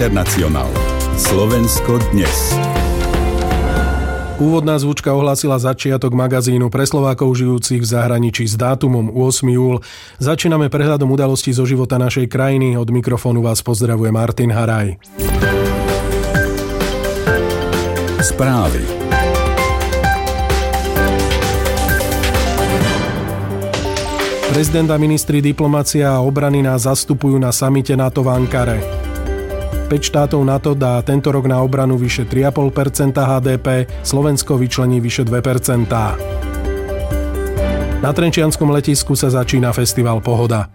Internacional. Slovensko dnes. Úvodná zvučka ohlásila začiatok magazínu pre Slovákov žijúcich v zahraničí s dátumom 8. júl. Začíname prehľadom udalostí zo života našej krajiny. Od mikrofónu vás pozdravuje Martin Haraj. Správy. Prezident a ministri diplomacia a obrany nás zastupujú na samite NATO v Ankare. 5 štátov NATO dá tento rok na obranu vyše 3,5% HDP, Slovensko vyčlení vyše 2%. Na Trenčianskom letisku sa začína festival Pohoda.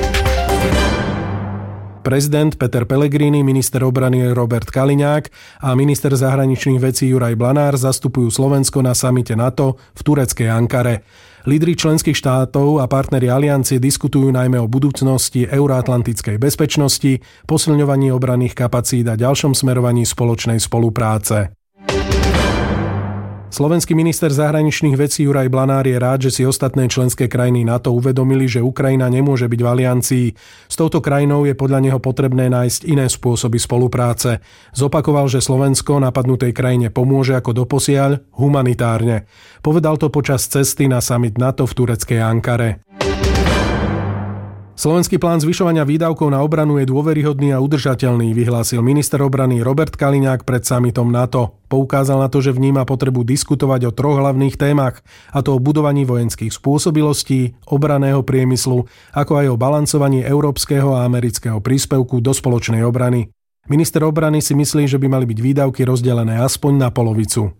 Prezident Peter Pellegrini, minister obrany Robert Kaliňák a minister zahraničných vecí Juraj Blanár zastupujú Slovensko na samite NATO v tureckej Ankare. Lídri členských štátov a partneri aliancie diskutujú najmä o budúcnosti euroatlantickej bezpečnosti, posilňovaní obranných kapacít a ďalšom smerovaní spoločnej spolupráce. Slovenský minister zahraničných vecí Juraj Blanár je rád, že si ostatné členské krajiny NATO uvedomili, že Ukrajina nemôže byť v aliancii. S touto krajinou je podľa neho potrebné nájsť iné spôsoby spolupráce. Zopakoval, že Slovensko napadnutej krajine pomôže ako doposiaľ humanitárne. Povedal to počas cesty na summit NATO v tureckej Ankare. Slovenský plán zvyšovania výdavkov na obranu je dôveryhodný a udržateľný, vyhlásil minister obrany Robert Kaliňák pred summitom NATO. Poukázal na to, že vníma potrebu diskutovať o 3 hlavných témach, a to o budovaní vojenských spôsobilostí, obranného priemyslu, ako aj o balancovaní európskeho a amerického príspevku do spoločnej obrany. Minister obrany si myslí, že by mali byť výdavky rozdelené aspoň na polovicu.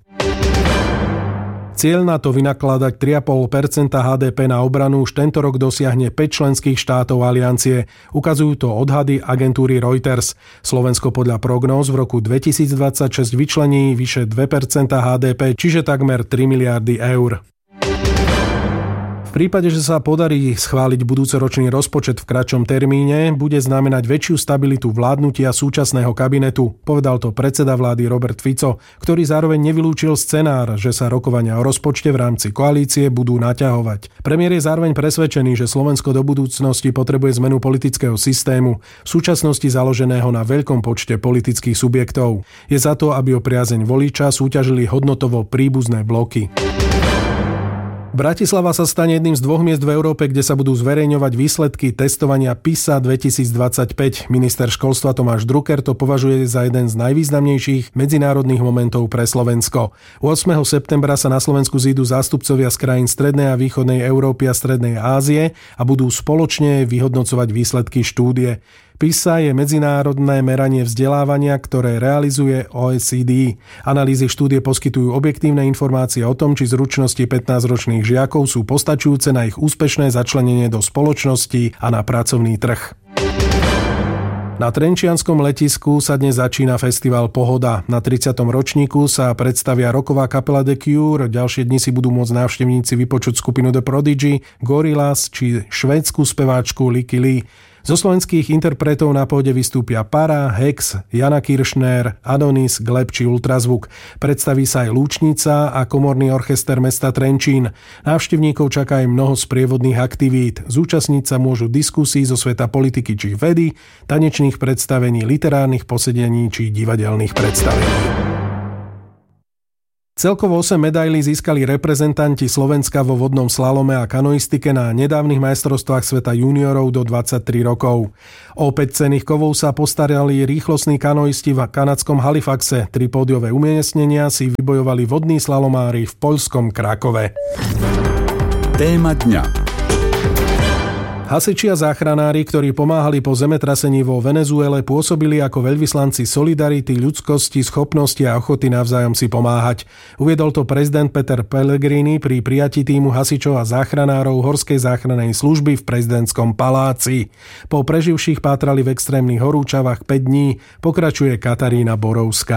Cieľ na to vynakladať 3,5% HDP na obranu už tento rok dosiahne 5 členských štátov aliancie. Ukazujú to odhady agentúry Reuters. Slovensko podľa prognóz v roku 2026 vyčlení vyše 2% HDP, čiže takmer 3 miliardy eur. V prípade, že sa podarí schváliť budúcoročný rozpočet v kratšom termíne, bude znamenať väčšiu stabilitu vládnutia súčasného kabinetu, povedal to predseda vlády Robert Fico, ktorý zároveň nevylúčil scenár, že sa rokovania o rozpočte v rámci koalície budú naťahovať. Premiér je zároveň presvedčený, že Slovensko do budúcnosti potrebuje zmenu politického systému, v súčasnosti založeného na veľkom počte politických subjektov. Je za to, aby o priazeň voliča súťažili hodnotovo príbuzné bloky. Bratislava sa stane jedným z 2 miest v Európe, kde sa budú zverejňovať výsledky testovania PISA 2025. Minister školstva Tomáš Drucker to považuje za jeden z najvýznamnejších medzinárodných momentov pre Slovensko. 8. septembra sa na Slovensku zídu zástupcovia z krajín strednej a východnej Európy a strednej Ázie a budú spoločne vyhodnocovať výsledky štúdie. PISA je medzinárodné meranie vzdelávania, ktoré realizuje OECD. Analýzy štúdie poskytujú objektívne informácie o tom, či zručnosti 15-ročných žiakov sú postačujúce na ich úspešné začlenenie do spoločnosti a na pracovný trh. Na Trenčianskom letisku sa dnes začína festival Pohoda. Na 30. ročníku sa predstavia rocková kapela The Cure, ďalšie dni si budú môcť návštevníci vypočuť skupinu The Prodigy, Gorillaz či švédsku speváčku Licky Lee. Zo slovenských interpretov na pôde vystúpia Para, Hex, Jana Kiršner, Adonis, Gleb či Ultrazvuk. Predstaví sa aj Lúčnica a komorný orchester mesta Trenčín. Návštevníkov čaká aj mnoho sprievodných aktivít. Zúčastniť sa môžu diskusí zo sveta politiky či vedy, tanečných predstavení, literárnych posedení či divadelných predstavení. Celkovo 8 medailí získali reprezentanti Slovenska vo vodnom slalome a kanoistike na nedávnych majstrovstvách sveta juniorov do 23 rokov. O 5 cenných kovov sa postarali rýchlostní kanoisti v kanadskom Halifaxe. 3 pódiové umiestnenia si vybojovali vodní slalomári v poľskom Krakove. Téma dňa. Hasiči a záchranári, ktorí pomáhali po zemetrasení vo Venezuele, pôsobili ako veľvyslanci solidarity, ľudskosti, schopnosti a ochoty navzájom si pomáhať. Uviedol to prezident Peter Pellegrini pri prijatí tímu hasičov a záchranárov Horskej záchrannej služby v prezidentskom paláci. Po preživších pátrali v extrémnych horúčavách 5 dní, pokračuje Katarína Borovská.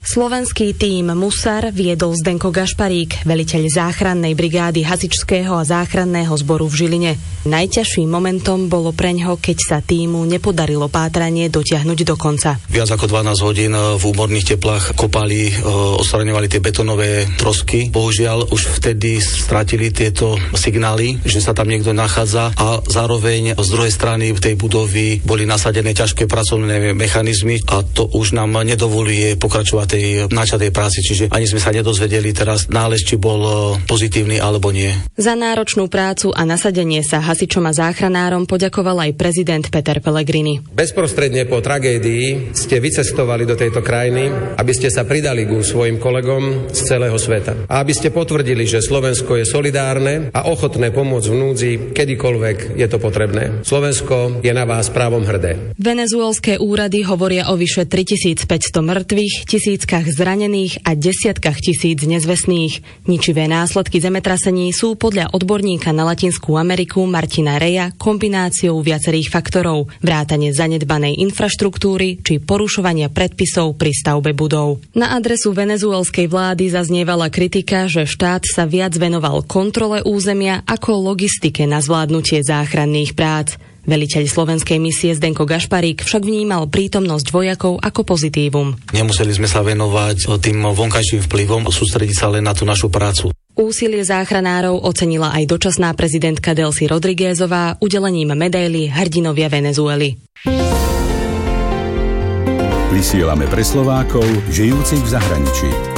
Slovenský tím Musar viedol Zdenko Gašparík, veliteľ záchrannej brigády hasičského a záchranného zboru v Žiline. Najťažším momentom bolo preňho, keď sa tímu nepodarilo pátranie dotiahnuť do konca. Viac ako 12 hodín v úmorných teplách kopali, odstraňovali tie betonové trosky. Bohužiaľ už vtedy stratili tieto signály, že sa tam niekto nachádza, a zároveň z druhej strany tej budovy boli nasadené ťažké pracovné mechanizmy a to už nám nedovoluje pokračovať tej načatej práci, čiže ani sme sa nedozvedeli teraz nález, či bol pozitívny alebo nie. Za náročnú prácu a nasadenie sa hasičom a záchranárom poďakoval aj prezident Peter Pellegrini. Bezprostredne po tragédii ste vycestovali do tejto krajiny, aby ste sa pridali ku svojim kolegom z celého sveta. A aby ste potvrdili, že Slovensko je solidárne a ochotné pomôcť v núdzi, kedykoľvek je to potrebné. Slovensko je na vás právom hrdé. Venezuelské úrady hovoria o vyše 3500 mŕtvych, tisíckach zranených a desiatkách tisíc nezvestných. Ničivé následky zemetrasení sú podľa odborníka na Latinskú Ameriku Martina Reja kombináciou viacerých faktorov, vrátane zanedbanej infraštruktúry či porušovania predpisov pri stavbe budov. Na adresu venezuelskej vlády zaznievala kritika, že štát sa viac venoval kontrole územia ako logistike na zvládnutie záchranných prác. Veliteľ slovenskej misie Zdenko Gašparík však vnímal prítomnosť vojakov ako pozitívum. Nemuseli sme sa venovať tým vonkajším vplyvom, sústrediť sa len na tú našu prácu. Úsilie záchranárov ocenila aj dočasná prezidentka Delcy Rodriguezová udelením medaily Hrdinovia Venezuely. Vysielame pre Slovákov žijúcich v zahraničí.